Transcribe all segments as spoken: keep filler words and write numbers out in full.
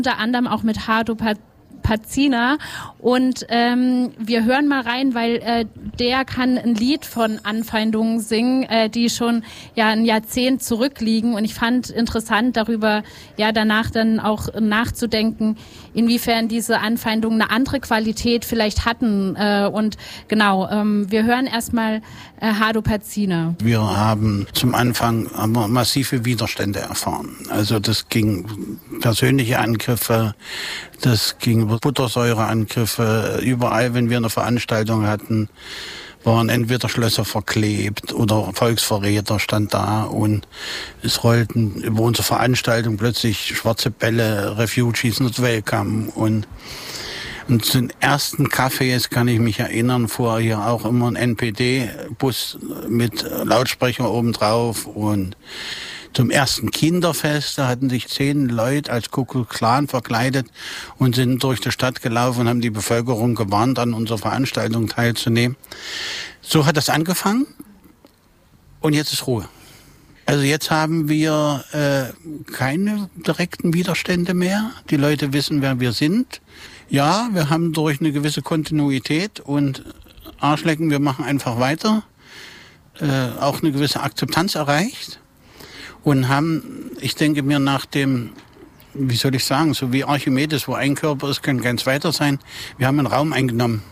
unter anderem auch mit Hado Pazina. Und ähm, wir hören mal rein, weil äh, der kann ein Lied von Anfeindungen singen, äh, die schon ja ein Jahrzehnt zurückliegen. Und ich fand interessant, darüber ja danach dann auch nachzudenken, inwiefern diese Anfeindungen eine andere Qualität vielleicht hatten. Äh, und genau, ähm, wir hören erstmal äh, Hado Pazina. Wir haben zum Anfang haben wir massive Widerstände erfahren. Also das ging persönliche Angriffe, das ging Buttersäureangriffe. Überall, wenn wir eine Veranstaltung hatten, waren entweder Schlösser verklebt oder Volksverräter stand da und es rollten über unsere Veranstaltung plötzlich schwarze Bälle, Refugees not welcome und Und zu den ersten Cafés kann ich mich erinnern, fuhr hier auch immer ein N P D-Bus mit Lautsprecher obendrauf. Und zum ersten Kinderfest, da hatten sich zehn Leute als Ku Klux Klan verkleidet und sind durch die Stadt gelaufen und haben die Bevölkerung gewarnt, an unserer Veranstaltung teilzunehmen. So hat das angefangen und jetzt ist Ruhe. Also jetzt haben wir äh, keine direkten Widerstände mehr. Die Leute wissen, wer wir sind. Ja, wir haben durch eine gewisse Kontinuität und Arschlecken, wir machen einfach weiter, äh, auch eine gewisse Akzeptanz erreicht und haben, ich denke mir, nach dem, wie soll ich sagen, so wie Archimedes, wo ein Körper ist, kann kein zweiter sein, wir haben einen Raum eingenommen.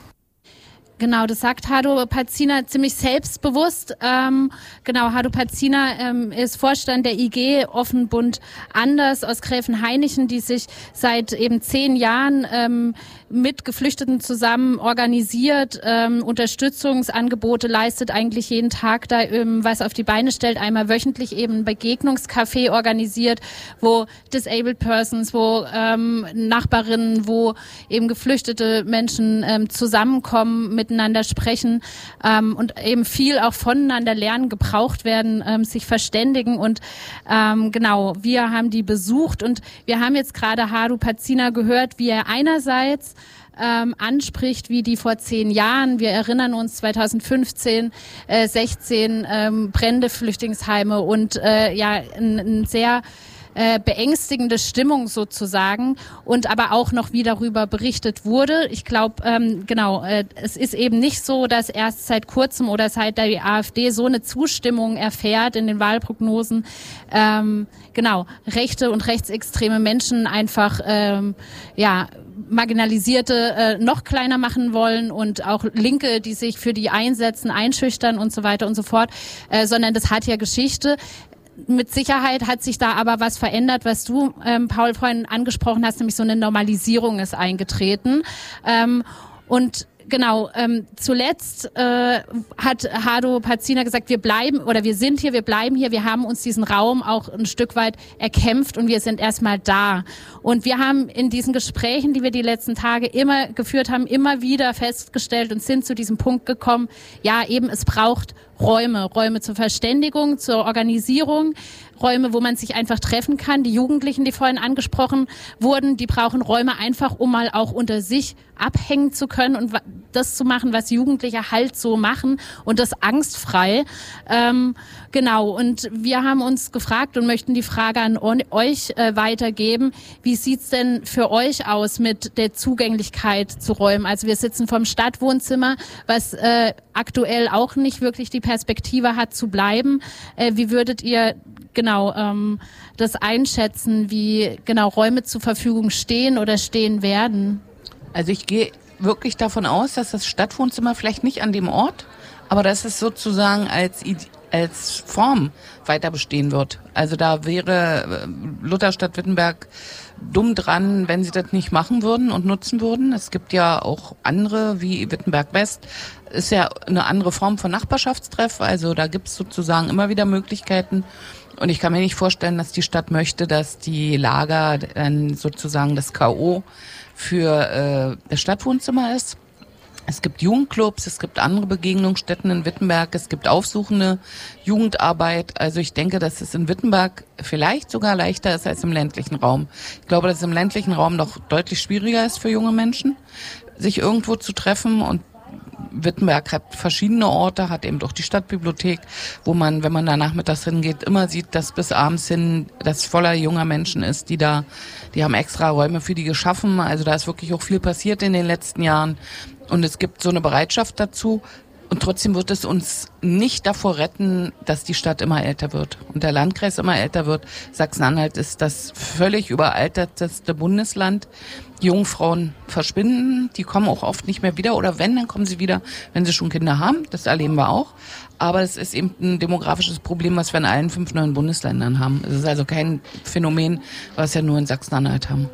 Genau, das sagt Hado Pazina ziemlich selbstbewusst. Ähm, genau, Hado Pazina ähm, ist Vorstand der I G Offen Bund Anders aus Gräfenhainichen, die sich seit eben zehn Jahren ähm, mit Geflüchteten zusammen organisiert, ähm, Unterstützungsangebote leistet, eigentlich jeden Tag da ähm, was auf die Beine stellt, einmal wöchentlich eben ein Begegnungscafé organisiert, wo Disabled Persons, wo ähm, Nachbarinnen, wo eben geflüchtete Menschen ähm, zusammenkommen, miteinander sprechen ähm, und eben viel auch voneinander lernen, gebraucht werden, ähm, sich verständigen und ähm, genau, wir haben die besucht und wir haben jetzt gerade Hado Pazina gehört, wie er einerseits Ähm, anspricht, wie die vor zehn Jahren, wir erinnern uns zweitausendfünfzehn, äh, sechzehn ähm, Brände, Flüchtlingsheime und äh, ja, ein, ein sehr äh, beängstigende Stimmung sozusagen und aber auch noch, wie darüber berichtet wurde. Ich glaube, ähm, genau, äh, es ist eben nicht so, dass erst seit kurzem oder seit der AfD so eine Zustimmung erfährt in den Wahlprognosen, ähm, genau, rechte und rechtsextreme Menschen einfach, ähm, ja, Marginalisierte äh, noch kleiner machen wollen und auch Linke, die sich für die einsetzen, einschüchtern und so weiter und so fort, äh, sondern das hat ja Geschichte. Mit Sicherheit hat sich da aber was verändert, was du, ähm, Paul, vorhin angesprochen hast, nämlich so eine Normalisierung ist eingetreten. Ähm, und Genau, ähm, zuletzt äh, hat Hado Pazina gesagt, wir bleiben oder wir sind hier, wir bleiben hier, wir haben uns diesen Raum auch ein Stück weit erkämpft und wir sind erstmal da. Und wir haben in diesen Gesprächen, die wir die letzten Tage immer geführt haben, immer wieder festgestellt und sind zu diesem Punkt gekommen, ja eben, es braucht Räume, Räume zur Verständigung, zur Organisierung, Räume, wo man sich einfach treffen kann. Die Jugendlichen, die vorhin angesprochen wurden, die brauchen Räume einfach, um mal auch unter sich abhängen zu können und das zu machen, was Jugendliche halt so machen und das angstfrei. Ähm, genau, und wir haben uns gefragt und möchten die Frage an euch äh, weitergeben, wie sieht's denn für euch aus mit der Zugänglichkeit zu Räumen? Also wir sitzen vom Stadtwohnzimmer, was äh, aktuell auch nicht wirklich die Perspektive hat zu bleiben. Äh, wie würdet ihr genau ähm, das einschätzen, wie genau Räume zur Verfügung stehen oder stehen werden? Also ich gehe wirklich davon aus, dass das Stadtwohnzimmer vielleicht nicht an dem Ort, aber dass es sozusagen als als Form weiter bestehen wird. Also da wäre Lutherstadt Wittenberg dumm dran, wenn sie das nicht machen würden und nutzen würden. Es gibt ja auch andere, wie Wittenberg West, ist ja eine andere Form von Nachbarschaftstreff. Also da gibt es sozusagen immer wieder Möglichkeiten. Und ich kann mir nicht vorstellen, dass die Stadt möchte, dass die Lager dann sozusagen das K O für äh, das Stadtwohnzimmer ist. Es gibt Jugendclubs, es gibt andere Begegnungsstätten in Wittenberg, es gibt aufsuchende Jugendarbeit. Also ich denke, dass es in Wittenberg vielleicht sogar leichter ist als im ländlichen Raum. Ich glaube, dass es im ländlichen Raum noch deutlich schwieriger ist für junge Menschen, sich irgendwo zu treffen. Und Wittenberg hat verschiedene Orte, hat eben auch die Stadtbibliothek, wo man, wenn man da nachmittags hingeht, immer sieht, dass bis abends hin das voller junger Menschen ist, die da, die haben extra Räume für die geschaffen. Also da ist wirklich auch viel passiert in den letzten Jahren. Und es gibt so eine Bereitschaft dazu. Und trotzdem wird es uns nicht davor retten, dass die Stadt immer älter wird und der Landkreis immer älter wird. Sachsen-Anhalt ist das völlig überalterteste Bundesland. Jungfrauen verschwinden, die kommen auch oft nicht mehr wieder. Oder wenn, dann kommen sie wieder, wenn sie schon Kinder haben. Das erleben wir auch. Aber es ist eben ein demografisches Problem, was wir in allen fünf neuen Bundesländern haben. Es ist also kein Phänomen, was wir nur in Sachsen-Anhalt haben.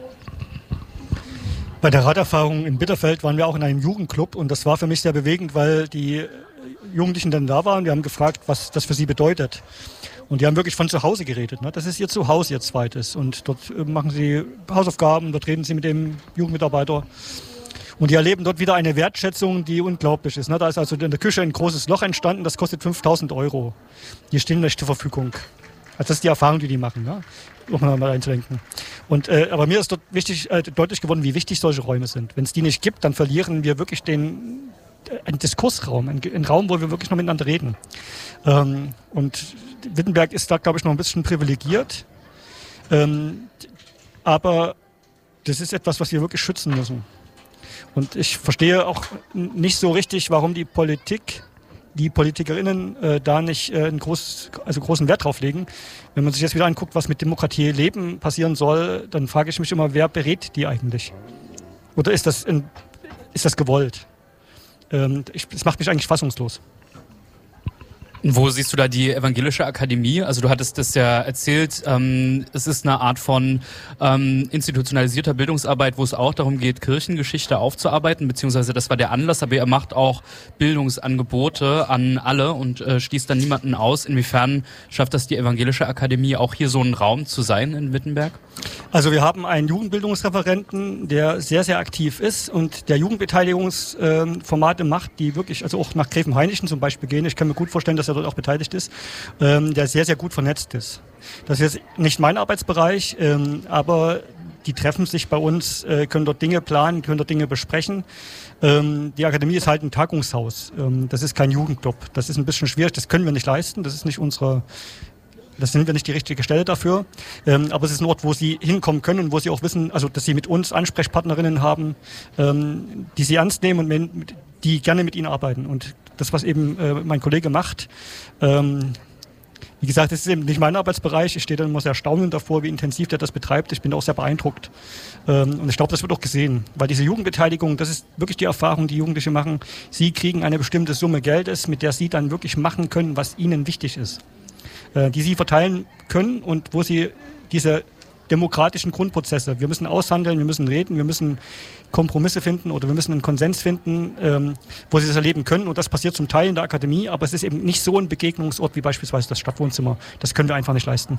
Bei der Raderfahrung in Bitterfeld waren wir auch in einem Jugendclub und das war für mich sehr bewegend, weil die Jugendlichen dann da waren. Wir haben gefragt, was das für sie bedeutet. Und die haben wirklich von zu Hause geredet. Ne? Das ist ihr Zuhause, ihr zweites. Und dort machen sie Hausaufgaben, dort reden sie mit dem Jugendmitarbeiter. Und die erleben dort wieder eine Wertschätzung, die unglaublich ist. Ne? Da ist also in der Küche ein großes Loch entstanden, das kostet fünftausend Euro. Die stehen nicht zur Verfügung. Also das ist die Erfahrung, die die machen. Ne? Um mal einzulenken. Und, äh, aber mir ist dort wichtig, äh, deutlich geworden, wie wichtig solche Räume sind. Wenn es die nicht gibt, dann verlieren wir wirklich den, äh, einen Diskursraum, einen, einen Raum, wo wir wirklich noch miteinander reden. Ähm, und Wittenberg ist da, glaube ich, noch ein bisschen privilegiert. Ähm, aber das ist etwas, was wir wirklich schützen müssen. Und ich verstehe auch nicht so richtig, warum die Politik die PolitikerInnen äh, da nicht äh, einen groß, also großen Wert drauf legen. Wenn man sich jetzt wieder anguckt, was mit Demokratie leben passieren soll, dann frage ich mich immer, wer berät die eigentlich? Oder ist das, in, ist das gewollt? Ähm, ich, das macht mich eigentlich fassungslos. Wo siehst du da die Evangelische Akademie? Also du hattest das ja erzählt, ähm, es ist eine Art von ähm, institutionalisierter Bildungsarbeit, wo es auch darum geht, Kirchengeschichte aufzuarbeiten, beziehungsweise das war der Anlass, aber ihr macht auch Bildungsangebote an alle und äh, schließt dann niemanden aus. Inwiefern schafft das die Evangelische Akademie auch hier so ein Raum zu sein in Wittenberg? Also wir haben einen Jugendbildungsreferenten, der sehr, sehr aktiv ist und der Jugendbeteiligungsformate äh, macht, die wirklich, also auch nach Gräfenhainichen zum Beispiel gehen. Ich kann mir gut vorstellen, dass er dort auch beteiligt ist, ähm, der sehr, sehr gut vernetzt ist. Das ist jetzt nicht mein Arbeitsbereich, ähm, aber die treffen sich bei uns, äh, können dort Dinge planen, können dort Dinge besprechen. Ähm, die Akademie ist halt ein Tagungshaus. Ähm, das ist kein Jugendclub. Das ist ein bisschen schwierig, das können wir nicht leisten. Das ist nicht unsere, das sind wir nicht die richtige Stelle dafür. Ähm, aber es ist ein Ort, wo sie hinkommen können und wo sie auch wissen, also dass sie mit uns Ansprechpartnerinnen haben, ähm, die sie ernst nehmen und die gerne mit ihnen arbeiten. Und das, was eben äh, mein Kollege macht, ähm, wie gesagt, das ist eben nicht mein Arbeitsbereich. Ich stehe dann immer sehr staunend davor, wie intensiv der das betreibt. Ich bin auch sehr beeindruckt. Ähm, und ich glaube, das wird auch gesehen. Weil diese Jugendbeteiligung, das ist wirklich die Erfahrung, die Jugendliche machen. Sie kriegen eine bestimmte Summe Geldes, mit der sie dann wirklich machen können, was ihnen wichtig ist. Äh, die sie verteilen können und wo sie diese demokratischen Grundprozesse, wir müssen aushandeln, wir müssen reden, wir müssen Kompromisse finden oder wir müssen einen Konsens finden, ähm, wo sie das erleben können. Und das passiert zum Teil in der Akademie, aber es ist eben nicht so ein Begegnungsort wie beispielsweise das Stadtwohnzimmer. Das können wir einfach nicht leisten.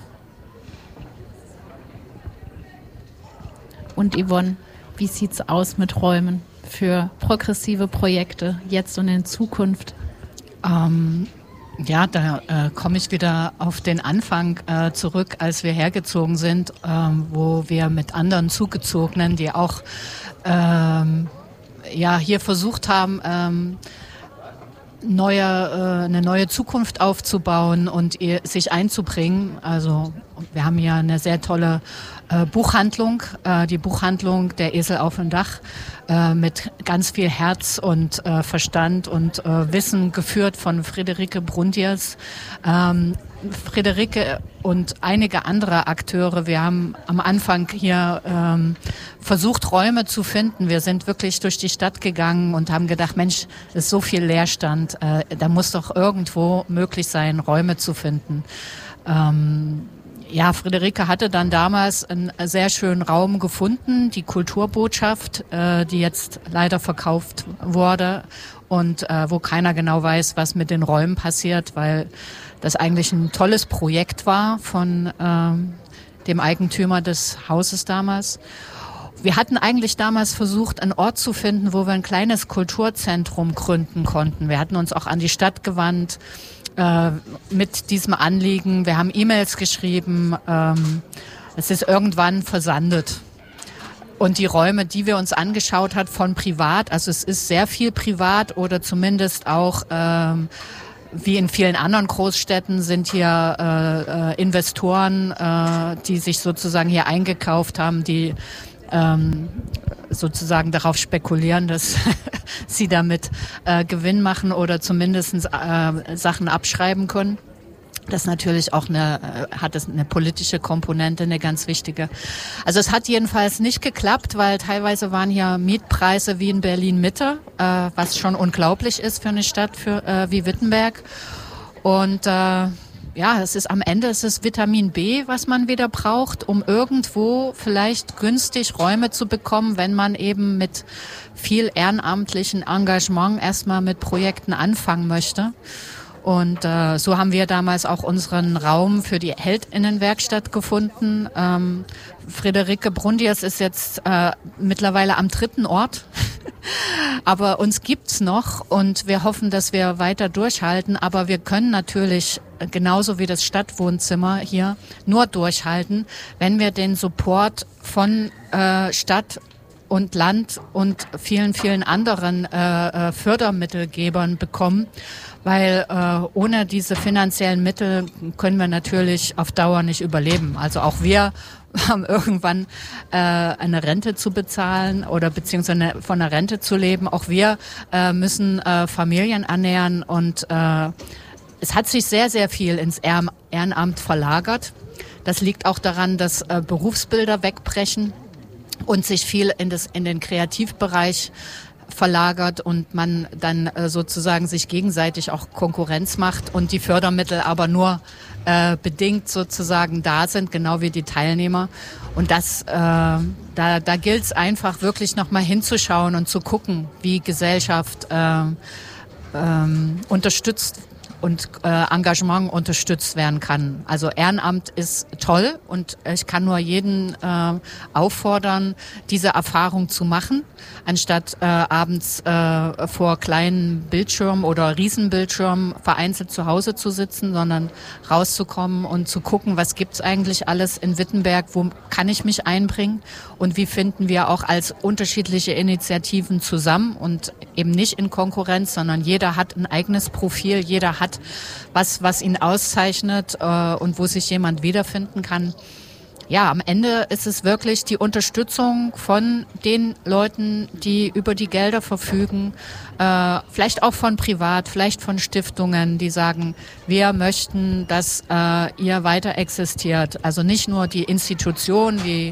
Und Yvonne, wie sieht's aus mit Räumen für progressive Projekte jetzt und in Zukunft? Ähm Ja, da äh, komme ich wieder auf den Anfang äh, zurück, als wir hergezogen sind, ähm, wo wir mit anderen Zugezogenen, die auch ähm, ja hier versucht haben, ähm, neue, äh, eine neue Zukunft aufzubauen und ihr, sich einzubringen. Also wir haben ja eine sehr tolle äh, Buchhandlung, äh, die Buchhandlung Der Esel auf dem Dach, äh, mit ganz viel Herz und äh, Verstand und äh, Wissen geführt von Friederike Brundiers. Ähm, Friederike und einige andere Akteure, wir haben am Anfang hier ähm, versucht, Räume zu finden. Wir sind wirklich durch die Stadt gegangen und haben gedacht, Mensch, es ist so viel Leerstand, äh, da muss doch irgendwo möglich sein, Räume zu finden. Ähm, Ja, Friederike hatte dann damals einen sehr schönen Raum gefunden, die Kulturbotschaft, äh, die jetzt leider verkauft wurde und äh, wo keiner genau weiß, was mit den Räumen passiert, weil das eigentlich ein tolles Projekt war von äh, dem Eigentümer des Hauses damals. Wir hatten eigentlich damals versucht, einen Ort zu finden, wo wir ein kleines Kulturzentrum gründen konnten. Wir hatten uns auch an die Stadt gewandt, mit diesem Anliegen. Wir haben E-Mails geschrieben. Ähm, es ist irgendwann versandet. Und die Räume, die wir uns angeschaut hat von privat, also es ist sehr viel privat oder zumindest auch ähm, wie in vielen anderen Großstädten sind hier äh, äh, Investoren, äh, die sich sozusagen hier eingekauft haben, die ähm, sozusagen darauf spekulieren, dass sie damit äh, Gewinn machen oder zumindest äh, Sachen abschreiben können. Das ist natürlich auch eine, hat es eine politische Komponente, eine ganz wichtige. Also es hat jedenfalls nicht geklappt, weil teilweise waren hier Mietpreise wie in Berlin-Mitte, äh, was schon unglaublich ist für eine Stadt für, äh, wie Wittenberg. Und äh, ja, es ist am Ende, es ist Vitamin B, was man wieder braucht, um irgendwo vielleicht günstig Räume zu bekommen, wenn man eben mit viel ehrenamtlichen Engagement erstmal mit Projekten anfangen möchte. Und äh, so haben wir damals auch unseren Raum für die Heldinnenwerkstatt gefunden. Ähm, Friederike Brundiers ist jetzt äh, mittlerweile am dritten Ort. Aber uns gibt's noch und wir hoffen, dass wir weiter durchhalten. Aber wir können natürlich, genauso wie das Stadtwohnzimmer hier, nur durchhalten, wenn wir den Support von äh, Stadt und Land und vielen, vielen anderen äh, Fördermittelgebern bekommen. Weil äh, ohne diese finanziellen Mittel können wir natürlich auf Dauer nicht überleben. Also auch wir haben irgendwann äh, eine Rente zu bezahlen oder beziehungsweise von einer Rente zu leben. Auch wir äh, müssen äh, Familien ernähren und äh, es hat sich sehr, sehr viel ins Ehrenamt verlagert. Das liegt auch daran, dass äh, Berufsbilder wegbrechen und sich viel in, das, in den Kreativbereich verlagert und man dann äh, sozusagen sich gegenseitig auch Konkurrenz macht und die Fördermittel aber nur äh, bedingt sozusagen da sind, genau wie die Teilnehmer. Und das, äh, da, da gilt es einfach wirklich nochmal hinzuschauen und zu gucken, wie Gesellschaft äh, ähm, unterstützt und äh, Engagement unterstützt werden kann. Also Ehrenamt ist toll und ich kann nur jeden äh, auffordern, diese Erfahrung zu machen, anstatt äh, abends äh, vor kleinen Bildschirmen oder Riesenbildschirmen vereinzelt zu Hause zu sitzen, sondern rauszukommen und zu gucken, was gibt's eigentlich alles in Wittenberg, wo kann ich mich einbringen und wie finden wir auch als unterschiedliche Initiativen zusammen und eben nicht in Konkurrenz, sondern jeder hat ein eigenes Profil, jeder hat was, was ihn auszeichnet äh, und wo sich jemand wiederfinden kann. Ja, am Ende ist es wirklich die Unterstützung von den Leuten, die über die Gelder verfügen, äh, vielleicht auch von privat, vielleicht von Stiftungen, die sagen, wir möchten, dass äh, ihr weiter existiert. Also nicht nur die Institution wie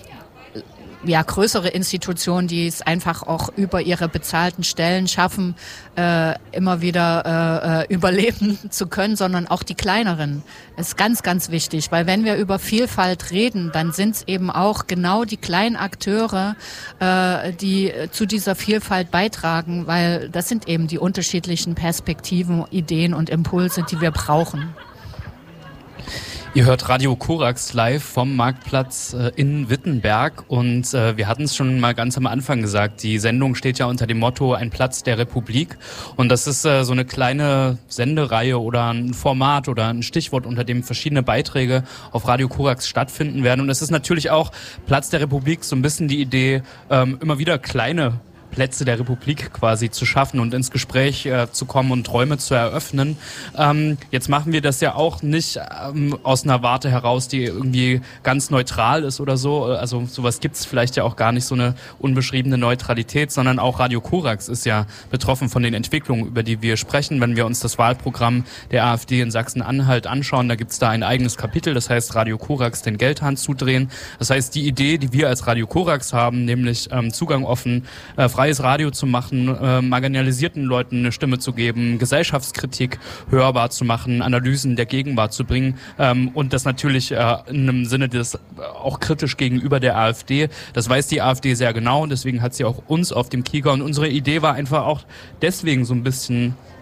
ja, größere Institutionen, die es einfach auch über ihre bezahlten Stellen schaffen, äh, immer wieder äh, überleben zu können, sondern auch die kleineren. Das ist ganz, ganz wichtig, weil wenn wir über Vielfalt reden, dann sind es eben auch genau die kleinen Akteure, äh, die zu dieser Vielfalt beitragen, weil das sind eben die unterschiedlichen Perspektiven, Ideen und Impulse, die wir brauchen. Ihr hört Radio Korax live vom Marktplatz äh, in Wittenberg und äh, wir hatten es schon mal ganz am Anfang gesagt, die Sendung steht ja unter dem Motto Ein Platz der Republik und das ist äh, so eine kleine Sendereihe oder ein Format oder ein Stichwort, unter dem verschiedene Beiträge auf Radio Korax stattfinden werden und es ist natürlich auch Platz der Republik so ein bisschen die Idee, ähm, immer wieder kleine Plätze der Republik quasi zu schaffen und ins Gespräch äh, zu kommen und Räume zu eröffnen. Ähm, jetzt machen wir das ja auch nicht ähm, aus einer Warte heraus, die irgendwie ganz neutral ist oder so. Also sowas gibt es vielleicht ja auch gar nicht, so eine unbeschriebene Neutralität, sondern auch Radio Korax ist ja betroffen von den Entwicklungen, über die wir sprechen. Wenn wir uns das Wahlprogramm der AfD in Sachsen-Anhalt anschauen, da gibt es da ein eigenes Kapitel, das heißt Radio Korax den Geldhahn zudrehen. Das heißt, die Idee, die wir als Radio Korax haben, nämlich ähm, Zugang offen, äh, freies Radio zu machen, äh, marginalisierten Leuten eine Stimme zu geben, Gesellschaftskritik hörbar zu machen, Analysen der Gegenwart zu bringen ähm, und das natürlich äh, in einem Sinne des äh, auch kritisch gegenüber der AfD. Das weiß die AfD sehr genau und deswegen hat sie auch uns auf dem Kieker und unsere Idee war einfach auch deswegen so ein bisschen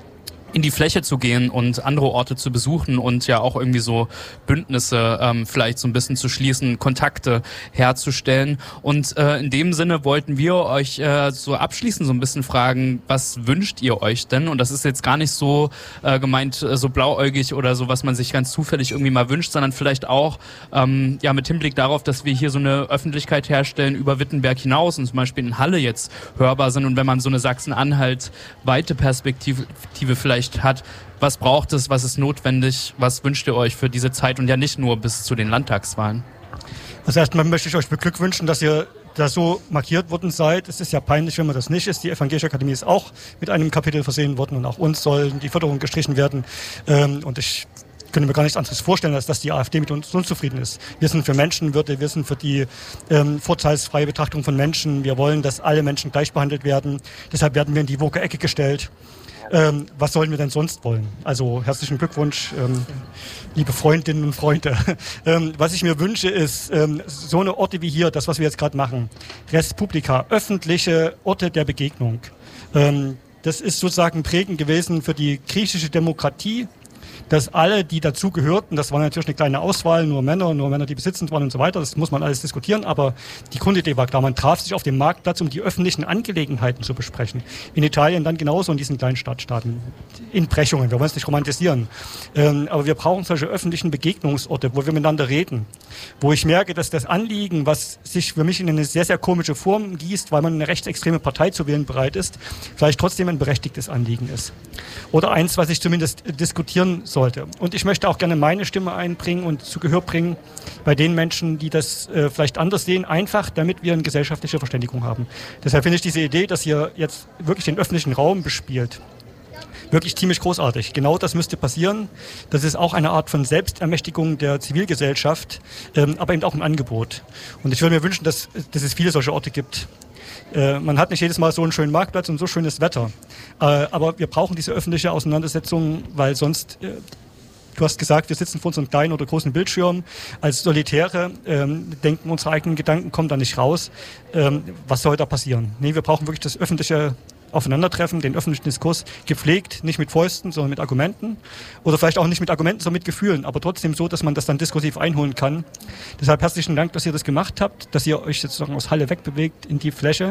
in die Fläche zu gehen und andere Orte zu besuchen und ja auch irgendwie so Bündnisse ähm, vielleicht so ein bisschen zu schließen, Kontakte herzustellen. Und äh, in dem Sinne wollten wir euch äh, so abschließend so ein bisschen fragen, was wünscht ihr euch denn? Und das ist jetzt gar nicht so äh, gemeint, äh, so blauäugig oder so, was man sich ganz zufällig irgendwie mal wünscht, sondern vielleicht auch ähm, ja mit Hinblick darauf, dass wir hier so eine Öffentlichkeit herstellen über Wittenberg hinaus und zum Beispiel in Halle jetzt hörbar sind. Und wenn man so eine Sachsen-Anhalt weite Perspektive vielleicht hat, was braucht es, was ist notwendig, was wünscht ihr euch für diese Zeit und ja nicht nur bis zu den Landtagswahlen? Also erstmal möchte ich euch beglückwünschen, dass ihr da so markiert worden seid. Es ist ja peinlich, wenn man das nicht ist. Die Evangelische Akademie ist auch mit einem Kapitel versehen worden und auch uns soll die Förderung gestrichen werden. Und ich könnte mir gar nichts anderes vorstellen, als dass die AfD mit uns unzufrieden ist. Wir sind für Menschenwürde, wir sind für die ähm, vorteilsfreie Betrachtung von Menschen. Wir wollen, dass alle Menschen gleich behandelt werden. Deshalb werden wir in die woke Ecke gestellt. Ähm, was sollen wir denn sonst wollen? Also herzlichen Glückwunsch, ähm, liebe Freundinnen und Freunde. ähm, was ich mir wünsche, ist ähm, so eine Orte wie hier, das, was wir jetzt gerade machen. Res Publica, öffentliche Orte der Begegnung. Ähm, das ist sozusagen prägend gewesen für die griechische Demokratie, dass alle, die dazu gehörten, das war natürlich eine kleine Auswahl, nur Männer, nur Männer, die besitzend waren und so weiter, das muss man alles diskutieren, aber die Grundidee war klar, man traf sich auf dem Marktplatz, um die öffentlichen Angelegenheiten zu besprechen. In Italien dann genauso in diesen kleinen Stadtstaaten, in Brechungen, wir wollen es nicht romantisieren, ähm, aber wir brauchen solche öffentlichen Begegnungsorte, wo wir miteinander reden, wo ich merke, dass das Anliegen, was sich für mich in eine sehr, sehr komische Form gießt, weil man eine rechtsextreme Partei zu wählen bereit ist, vielleicht trotzdem ein berechtigtes Anliegen ist. Oder eins, was ich zumindest diskutieren sollte. Und ich möchte auch gerne meine Stimme einbringen und zu Gehör bringen bei den Menschen, die das äh, vielleicht anders sehen, einfach damit wir eine gesellschaftliche Verständigung haben. Deshalb finde ich diese Idee, dass ihr jetzt wirklich den öffentlichen Raum bespielt, wirklich ziemlich großartig. Genau das müsste passieren. Das ist auch eine Art von Selbstermächtigung der Zivilgesellschaft, ähm, aber eben auch ein Angebot. Und ich würde mir wünschen, dass, dass es viele solche Orte gibt. Äh, man hat nicht jedes Mal so einen schönen Marktplatz und so schönes Wetter. Äh, aber wir brauchen diese öffentliche Auseinandersetzung, weil sonst, äh, du hast gesagt, wir sitzen vor unseren kleinen oder großen Bildschirmen als Solitäre, ähm, denken unsere eigenen Gedanken, kommen da nicht raus. Ähm, was soll da passieren? Nee, wir brauchen wirklich das öffentliche Aufeinandertreffen, den öffentlichen Diskurs gepflegt, nicht mit Fäusten, sondern mit Argumenten. Oder vielleicht auch nicht mit Argumenten, sondern mit Gefühlen, aber trotzdem so, dass man das dann diskursiv einholen kann. Deshalb herzlichen Dank, dass ihr das gemacht habt, dass ihr euch sozusagen aus Halle wegbewegt in die Fläche.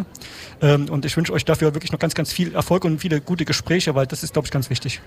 Und ich wünsche euch dafür wirklich noch ganz, ganz viel Erfolg und viele gute Gespräche, weil das ist, glaube ich, ganz wichtig.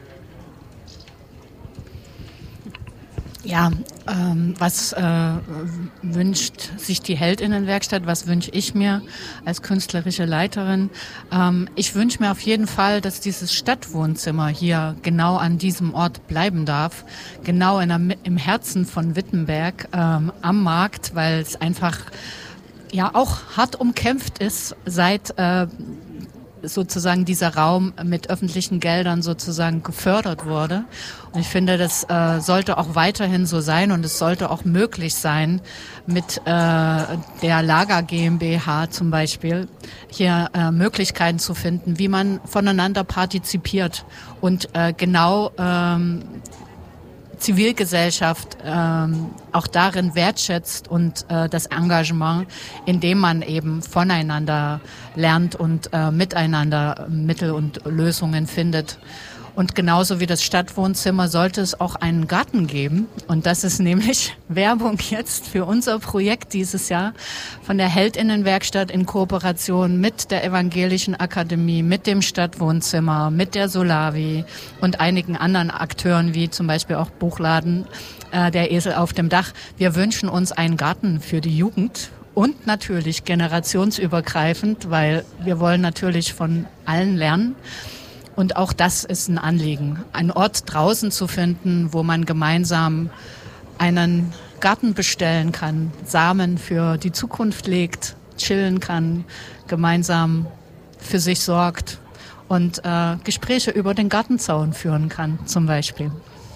Ja, ähm, was äh, wünscht sich die Heldinnenwerkstatt, was wünsche ich mir als künstlerische Leiterin? Ähm, ich wünsche mir auf jeden Fall, dass dieses Stadtwohnzimmer hier genau an diesem Ort bleiben darf, genau in der, im Herzen von Wittenberg, ähm, am Markt, weil es einfach ja auch hart umkämpft ist, seit äh, sozusagen dieser Raum mit öffentlichen Geldern sozusagen gefördert wurde. Und ich finde, das äh, sollte auch weiterhin so sein und es sollte auch möglich sein, mit äh, der Lager GmbH zum Beispiel hier äh, Möglichkeiten zu finden, wie man voneinander partizipiert und äh, genau ähm, Zivilgesellschaft ähm, auch darin wertschätzt und äh, das Engagement, indem man eben voneinander lernt und äh, miteinander Mittel und Lösungen findet. Und genauso wie das Stadtwohnzimmer sollte es auch einen Garten geben. Und das ist nämlich Werbung jetzt für unser Projekt dieses Jahr von der Heldinnenwerkstatt in Kooperation mit der Evangelischen Akademie, mit dem Stadtwohnzimmer, mit der Solavi und einigen anderen Akteuren, wie zum Beispiel auch Buchladen, äh, der Esel auf dem Dach. Wir wünschen uns einen Garten für die Jugend. Und natürlich generationsübergreifend, weil wir wollen natürlich von allen lernen. Und auch das ist ein Anliegen, einen Ort draußen zu finden, wo man gemeinsam einen Garten bestellen kann, Samen für die Zukunft legt, chillen kann, gemeinsam für sich sorgt und äh, Gespräche über den Gartenzaun führen kann, zum Beispiel.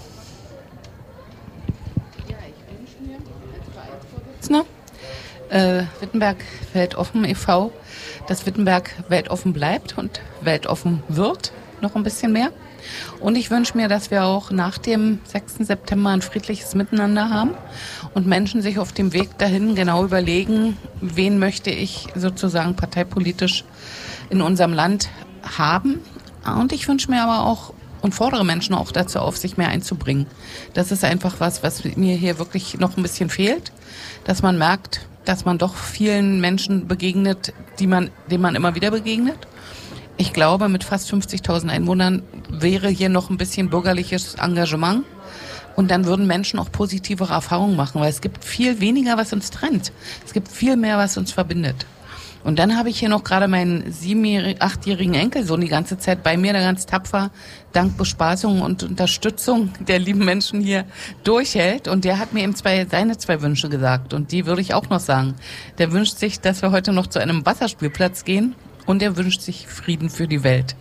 Ja, ich wünsche mir als Vereinsvorsitzender äh, Wittenberg Weltoffen e V, dass Wittenberg weltoffen bleibt und weltoffen wird. Noch ein bisschen mehr. Und ich wünsche mir, dass wir auch nach dem sechsten September ein friedliches Miteinander haben und Menschen sich auf dem Weg dahin genau überlegen, wen möchte ich sozusagen parteipolitisch in unserem Land haben. Und ich wünsche mir aber auch und fordere Menschen auch dazu auf, sich mehr einzubringen. Das ist einfach was, was mir hier wirklich noch ein bisschen fehlt, dass man merkt, dass man doch vielen Menschen begegnet, die man, denen man immer wieder begegnet. Ich glaube, mit fast fünfzigtausend Einwohnern wäre hier noch ein bisschen bürgerliches Engagement. Und dann würden Menschen auch positivere Erfahrungen machen, weil es gibt viel weniger, was uns trennt. Es gibt viel mehr, was uns verbindet. Und dann habe ich hier noch gerade meinen siebenjährigen, achtjährigen Enkelsohn die ganze Zeit bei mir, der ganz tapfer, dank Bespaßung und Unterstützung der lieben Menschen hier durchhält. Und der hat mir eben zwei, seine zwei Wünsche gesagt. Und die würde ich auch noch sagen. Der wünscht sich, dass wir heute noch zu einem Wasserspielplatz gehen. Und er wünscht sich Frieden für die Welt.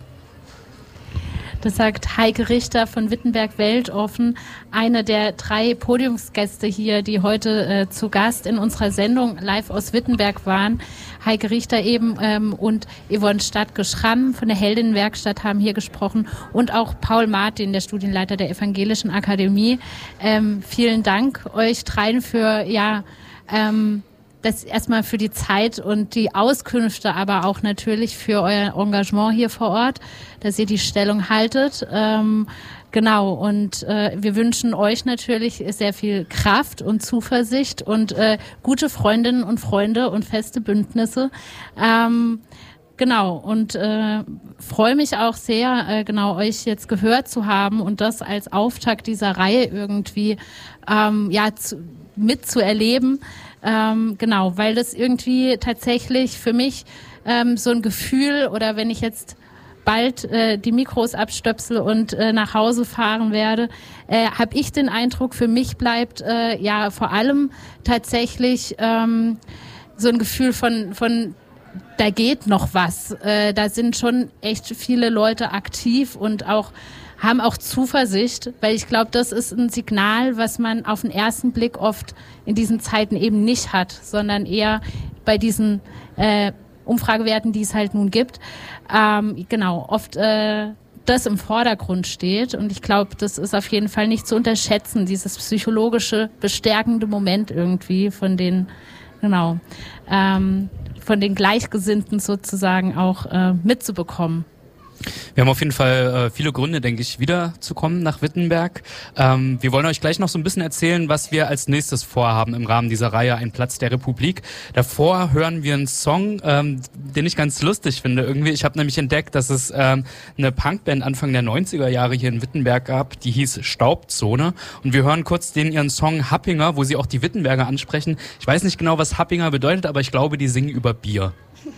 Das sagt Heike Richter von Wittenberg Weltoffen, eine der drei Podiumsgäste hier, die heute äh, zu Gast in unserer Sendung live aus Wittenberg waren. Heike Richter eben ähm, und Yvonne Stadtke-Schramm von der Heldinnenwerkstatt haben hier gesprochen und auch Paul Martin, der Studienleiter der Evangelischen Akademie. Ähm, vielen Dank euch dreien für, ja, ähm, das erstmal für die Zeit und die Auskünfte, aber auch natürlich für euer Engagement hier vor Ort, dass ihr die Stellung haltet. Ähm, genau, und äh, wir wünschen euch natürlich sehr viel Kraft und Zuversicht und äh, gute Freundinnen und Freunde und feste Bündnisse. Ähm, Genau, und äh, freue mich auch sehr, äh, genau euch jetzt gehört zu haben und das als Auftakt dieser Reihe irgendwie ähm, ja zu, mitzuerleben. Ähm, genau, weil das irgendwie tatsächlich für mich ähm, so ein Gefühl, oder wenn ich jetzt bald äh, die Mikros abstöpsel und äh, nach Hause fahren werde, äh, habe ich den Eindruck, für mich bleibt äh, ja vor allem tatsächlich ähm, so ein Gefühl von von da geht noch was. Äh, da sind schon echt viele Leute aktiv und auch haben auch Zuversicht, weil ich glaube, das ist ein Signal, was man auf den ersten Blick oft in diesen Zeiten eben nicht hat, sondern eher bei diesen äh, Umfragewerten, die es halt nun gibt, ähm, genau, oft äh, das im Vordergrund steht. Und ich glaube, das ist auf jeden Fall nicht zu unterschätzen, dieses psychologische, bestärkende Moment irgendwie von den, genau, ähm, von den Gleichgesinnten sozusagen auch äh, mitzubekommen. Wir haben auf jeden Fall äh, viele Gründe, denke ich, wiederzukommen nach Wittenberg. Ähm, wir wollen euch gleich noch so ein bisschen erzählen, was wir als nächstes vorhaben im Rahmen dieser Reihe Ein Platz der Republik. Davor hören wir einen Song, ähm, den ich ganz lustig finde irgendwie. Ich habe nämlich entdeckt, dass es ähm, eine Punkband Anfang der neunziger Jahre hier in Wittenberg gab, die hieß Staubzone. Und wir hören kurz den ihren Song Happinger, wo sie auch die Wittenberger ansprechen. Ich weiß nicht genau, was Happinger bedeutet, aber ich glaube, die singen über Bier.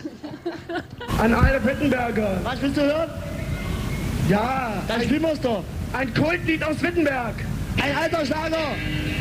An alle Wittenberger. Was willst du hören? Ja, dann spielen wir's doch. Ein Kultlied aus Wittenberg. Ein alter Schlager.